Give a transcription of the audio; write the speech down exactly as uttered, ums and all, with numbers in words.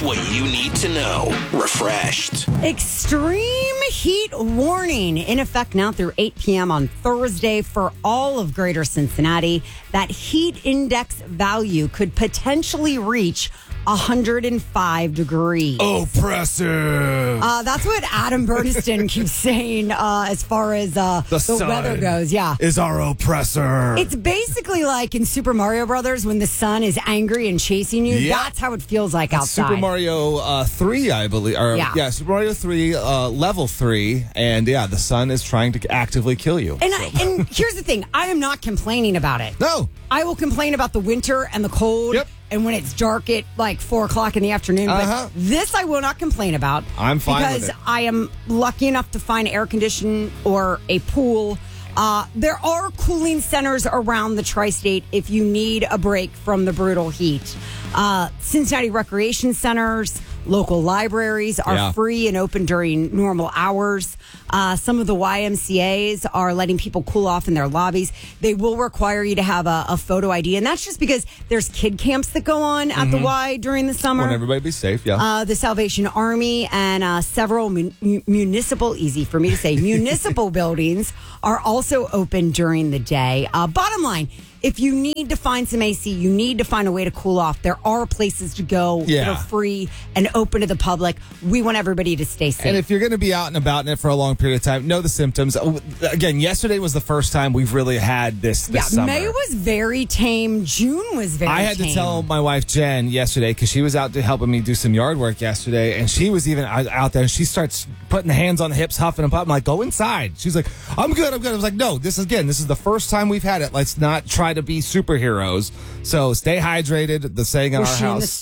what you need to know. Refreshed. Extreme heat warning in effect now through eight p.m. on Thursday for all of greater Cincinnati. That heat index value could potentially reach one hundred five degrees. Oppressive. Uh, that's what Adam Burniston keeps saying uh, as far as uh, the, the weather goes. Yeah. Is our oppressor. It's basically like in Super Mario Brothers when the sun is angry and chasing you. Yep. That's how it feels like That's outside. Super Mario uh, three, I believe. Or, Yeah. yeah, Super Mario three, uh, level three. And yeah, the sun is trying to actively kill you. And, so. I, and here's the thing. I am not complaining about it. No. I will complain about the winter and the cold. Yep. And when it's dark at like four o'clock in the afternoon. Uh-huh. But this I will not complain about. I'm fine because with it. I am lucky enough to find air conditioning or a pool. Uh, there are cooling centers around the tri-state if you need a break from the brutal heat. Uh, Cincinnati recreation centers, local libraries are Yeah. free and open during normal hours. Uh, some of the Y M C As are letting people cool off in their lobbies. They will require you to have a, a photo I D, and that's just because there's kid camps that go on at the Y during the summer. Want everybody to be safe, yeah. Uh, the Salvation Army and uh, several mun- municipal, easy for me to say, municipal buildings are also open during the day. Uh, bottom line, if you need to find some A C, you need to find a way to cool off. There are places to go Yeah. that are free and open to the public. We want everybody to stay safe. And if you're going to be out and about in it for a long period of time, know the symptoms. Oh, Again, yesterday was the first time we've really had this, this yeah, summer. May was very tame. June was very I had tame. to tell my wife Jen yesterday because she was out to helping me do some yard work yesterday, and she was even out out there. And she starts putting hands on the hips, huffing and puffing. I'm like, go inside. She's like, I'm good, I'm good. I was like, no, this is again, this is the first time we've had it. Let's not try to be superheroes. So stay hydrated. The saying in Was our she in the house.